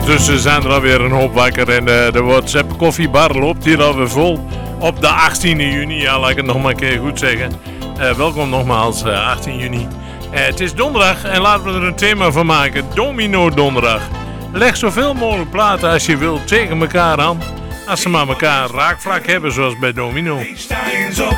Ondertussen zijn er alweer een hoop wakker en de WhatsApp koffiebar loopt hier alweer vol. Op de 18e juni, ja, laat ik het nog maar een keer goed zeggen. Welkom nogmaals, 18 juni. Het is donderdag en laten we er een thema van maken. Domino donderdag. Leg zoveel mogelijk platen als je wilt tegen elkaar aan. Als ze maar elkaar raakvlak hebben, zoals bij Domino.